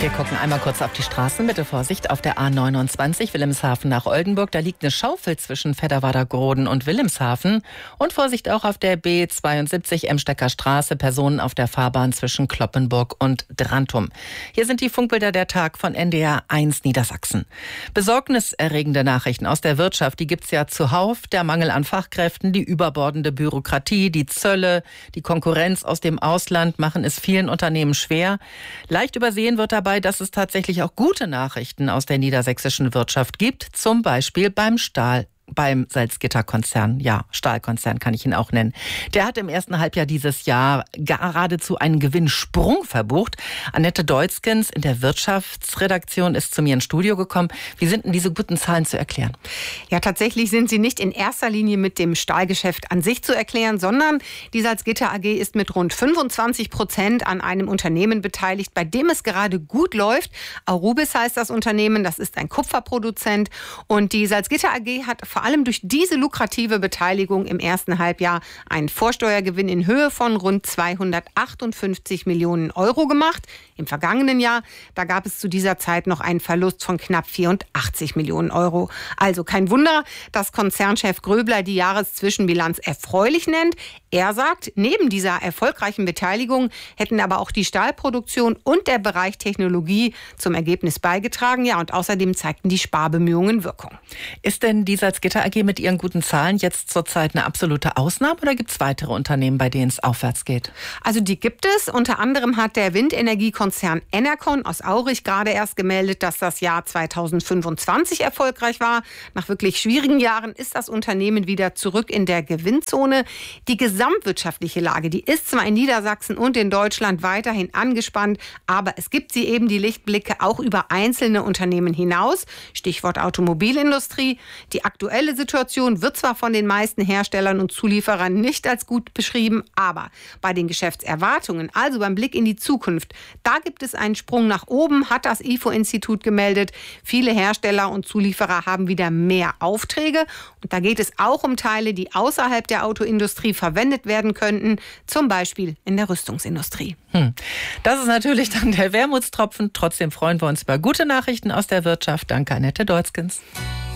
Wir gucken einmal kurz auf die Straßen. Bitte Vorsicht auf der A29 Wilhelmshaven nach Oldenburg. Da liegt eine Schaufel zwischen Fedderwader-Groden und Wilhelmshaven. Und Vorsicht auch auf der B72 Emstecker Straße. Personen auf der Fahrbahn zwischen Cloppenburg und Drantum. Hier sind die Funkbilder der Tag von NDR 1 Niedersachsen. Besorgniserregende Nachrichten aus der Wirtschaft, die gibt's ja zuhauf. Der Mangel an Fachkräften, die überbordende Bürokratie, die Zölle, die Konkurrenz aus dem Ausland machen es vielen Unternehmen schwer. Leicht übersehen wird dabei, dass es tatsächlich auch gute Nachrichten aus der niedersächsischen Wirtschaft gibt, zum Beispiel beim Salzgitter-Konzern. Ja, Stahlkonzern kann ich ihn auch nennen. Der hat im ersten Halbjahr dieses Jahr geradezu einen Gewinnsprung verbucht. Annette Deutzkens in der Wirtschaftsredaktion ist zu mir ins Studio gekommen. Wie sind denn diese guten Zahlen zu erklären? Ja, tatsächlich sind sie nicht in erster Linie mit dem Stahlgeschäft an sich zu erklären, sondern die Salzgitter AG ist mit rund 25% an einem Unternehmen beteiligt, bei dem es gerade gut läuft. Aurubis heißt das Unternehmen, das ist ein Kupferproduzent. Und die Salzgitter AG hat vor allem durch diese lukrative Beteiligung im ersten Halbjahr einen Vorsteuergewinn in Höhe von rund 258 Millionen Euro gemacht. Im vergangenen Jahr, da gab es zu dieser Zeit noch einen Verlust von knapp 84 Millionen Euro. Also kein Wunder, dass Konzernchef Gröbler die Jahreszwischenbilanz erfreulich nennt. Er sagt, neben dieser erfolgreichen Beteiligung hätten aber auch die Stahlproduktion und der Bereich Technologie zum Ergebnis beigetragen. Ja, und außerdem zeigten die Sparbemühungen Wirkung. Ist denn die Salzgitter AG mit ihren guten Zahlen jetzt zurzeit eine absolute Ausnahme oder gibt es weitere Unternehmen, bei denen es aufwärts geht? Also die gibt es. Unter anderem hat der Windenergiekonzern Enercon aus Aurich gerade erst gemeldet, dass das Jahr 2025 erfolgreich war. Nach wirklich schwierigen Jahren ist das Unternehmen wieder zurück in der Gewinnzone. Die gesamtwirtschaftliche Lage, die ist zwar in Niedersachsen und in Deutschland weiterhin angespannt, aber es gibt sie eben die Lichtblicke auch über einzelne Unternehmen hinaus. Stichwort Automobilindustrie. Die aktuelle Situation wird zwar von den meisten Herstellern und Zulieferern nicht als gut beschrieben, aber bei den Geschäftserwartungen, also beim Blick in die Zukunft, da gibt es einen Sprung nach oben, hat das IFO-Institut gemeldet. Viele Hersteller und Zulieferer haben wieder mehr Aufträge und da geht es auch um Teile, die außerhalb der Autoindustrie verwendet werden könnten, zum Beispiel in der Rüstungsindustrie. Das ist natürlich dann der Wermutstropfen. Trotzdem freuen wir uns über gute Nachrichten aus der Wirtschaft. Danke, Annette Deutzkens.